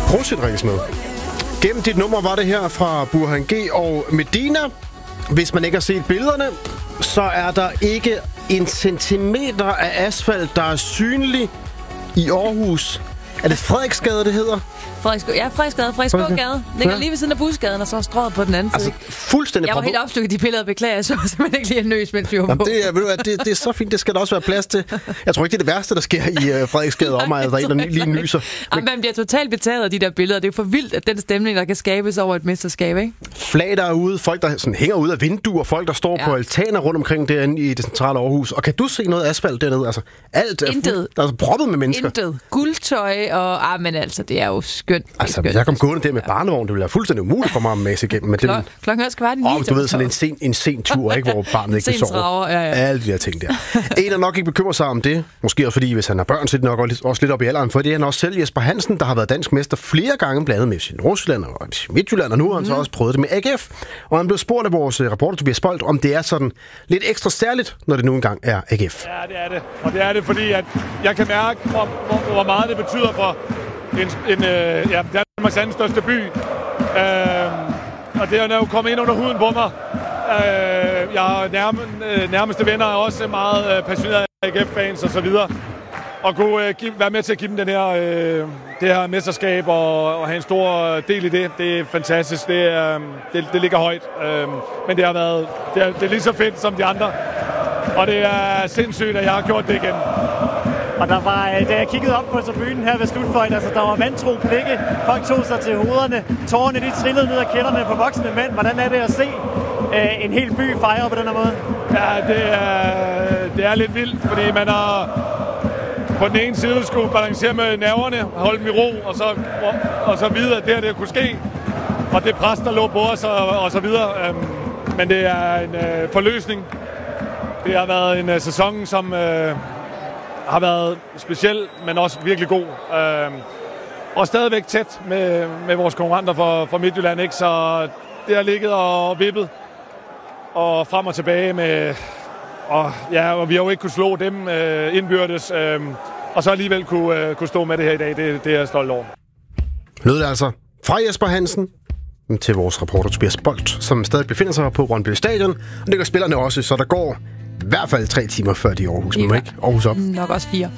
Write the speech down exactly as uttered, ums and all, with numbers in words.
Prosit ringes med. Gennem dit nummer var det her fra Burhan G og Medina. Hvis man ikke har set billederne, så er der ikke en centimeter af asfalt, der er synlig i Aarhus. Er det Frederiksgade, det hedder? Frederiksgade. Ja, Frederiksgade. Frederiksgade ligger lige ved siden af Busgaden, og så er strøget på den anden side. Altså, fuldstændig. Jeg var helt opstykket de billeder, beklager, så simpelthen ikke lige en nøs, mens vi var på. Det er, ved du hvad, det, det er så fint, det skal der også være plads til. Jeg tror ikke, det er det værste, der sker i uh, Frederiksgade om mig, at der er en, der lige nyser. Men... Man bliver totalt betaget af de der billeder. Det er for vildt, at den stemning, der kan skabes over et mesterskab, ikke? Flag, der er ude, folk, der sådan hænger ud af vinduer, folk, der står ja. på altaner rundt omkring derinde i det centrale Aarhus. Og kan du se noget asfalt dernede? Altså, alt er fuld, der er så proppet med mennesker. Intet. Guldtøj og... Ah, men altså, det er jo skønt. Altså, skønt. jeg kom gående der med barnevogn. Det ville være fuldstændig umuligt for mig at masse igennem. Men Klok, det... Klokken er kvart i ni. Åh, du ved, sådan en sen, en sen tur, ikke, hvor barnet ikke kan sove. Ja, ja. Alle de her ting der. En er nok ikke bekymrer sig om det. Måske også fordi, hvis han har børn, så er det nok også lidt op i alderen. For det er han også selv, Jesper Hansen, der har været dansk mester flere gange, blandt andet med sin Nordsjælland og Midtjylland, og nu har han mm. så også prøvet det med A G F. Og han blev spurgt af vores reporter, Tobias Spolt, om det er sådan lidt ekstra særligt, når det nu engang er A G F. Ja, det er det. Og det er det, fordi at jeg kan mærke, hvor, hvor, hvor meget det betyder for en, en øh, ja, Danmarks anden største by. Øh, og det er jo kommet ind under huden på mig. Øh, jeg har nærme, øh, nærmeste venner er også meget øh, passionerede A G F-fans og så videre. Og kunne øh, give, være med til at give dem den her, øh, det her mesterskab og, og have en stor del i det, det er fantastisk. Det, øh, det, det ligger højt. Øh, men det har været det er, det er lige så fedt som de andre. Og det er sindssygt, at jeg har gjort det igen. Og der var, da jeg kiggede op på tribunen her ved slutfløjten, altså der var vantro blikke, folk tog sig til hovederne, tårerne de trillede ned ad kinderne på voksne mænd. Hvordan er det at se øh, en hel by fejre på den her måde? Ja, det er, det er lidt vildt, fordi man har på den ene side skulle balancere med nerverne, holde dem i ro, og så, og, og så videre, at det her det kunne ske. Og det pres, der lå på os, og, og så videre. Øhm, men det er en øh, forløsning. Det har været en øh, sæson, som... Øh, har været speciel, men også virkelig god. Øh, og stadigvæk tæt med, med vores konkurrenter fra, fra Midtjylland, ikke? Så det har ligget og vippet og frem og tilbage med... Og, ja, og vi har jo ikke kunne slå dem øh, indbyrdes, øh, og så alligevel kunne, øh, kunne stå med det her i dag. Det, det er jeg stolt over. Lød det altså fra Jesper Hansen til vores reporter Tobias Bolt, som stadig befinder sig på Brøndby Stadion. Og det gør spillerne også, så der går i hvert fald tre timer før de i Aarhus. Men ikke Aarhus op. Nok også fire.